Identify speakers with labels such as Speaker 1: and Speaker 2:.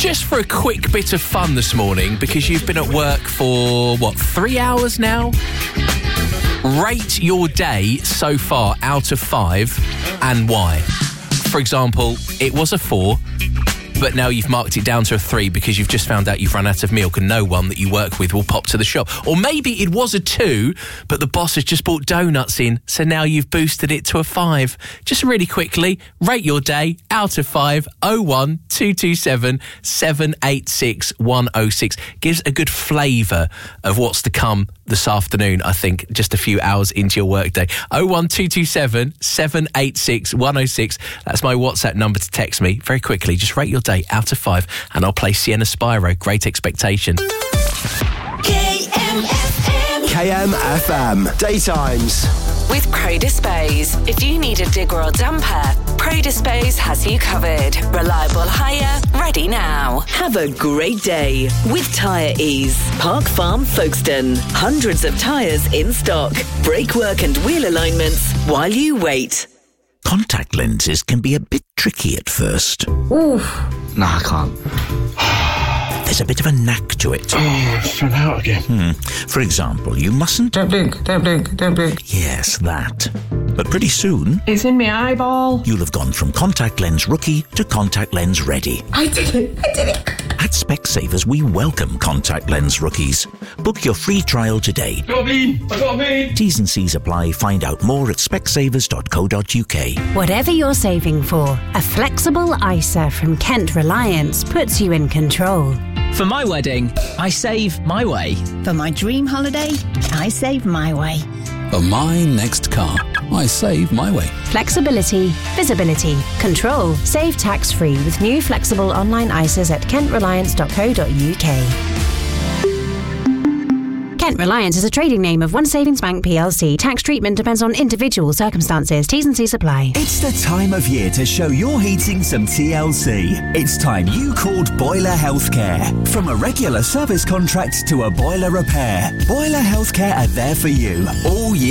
Speaker 1: Just for a quick bit of fun this morning, because you've been at work for, 3 hours now? Rate your day so far out of 5 and why. For example, it was a 4, but now you've marked it down to a 3 because you've just found out you've run out of milk and no one that you work with will pop to the shop. Or maybe it was a 2, but the boss has just bought donuts in, so now you've boosted it to a 5. Just really quickly, rate your day out of 5. 01227 786 106. Gives a good flavour of what's to come this afternoon, I think, just a few hours into your workday. 01227 786 106. That's my WhatsApp number to text me. Very quickly, just rate your day out of 5 and I'll play Sienna Spyro, Great Expectation.
Speaker 2: KMFM Daytimes
Speaker 3: with Pro-Disposed. If you need a digger or dumper, Pro-Disposed has you covered. Reliable hire, ready now.
Speaker 4: Have a great day with Tyre Ease. Park Farm Folkestone. Hundreds of tyres in stock. Brake work and wheel alignments while you wait.
Speaker 5: Contact lenses can be a bit tricky at first.
Speaker 6: Oof. No, I can't.
Speaker 5: There's a bit of a knack to it.
Speaker 6: Oh, it fell out again.
Speaker 5: For example, you mustn't...
Speaker 6: Don't blink.
Speaker 5: Yes, that. But pretty soon...
Speaker 6: It's in my eyeball.
Speaker 5: You'll have gone from contact lens rookie to contact lens ready.
Speaker 6: I did it.
Speaker 5: At Specsavers, we welcome contact lens rookies. Book your free trial today.
Speaker 6: I got me.
Speaker 5: T's and C's apply. Find out more at specsavers.co.uk.
Speaker 7: Whatever you're saving for, a flexible ISA from Kent Reliance puts you in control.
Speaker 8: For my wedding, I save my way.
Speaker 9: For my dream holiday, I save my way.
Speaker 10: For my next car, I save my way.
Speaker 7: Flexibility, visibility, control. Save tax-free with new flexible online ISAs at kentreliance.co.uk. Kent Reliance is a trading name of One Savings Bank plc. Tax treatment depends on individual circumstances. T's and C's apply.
Speaker 2: It's the time of year to show your heating some TLC. It's time you called Boiler Healthcare. From a regular service contract to a boiler repair, Boiler Healthcare are there for you all year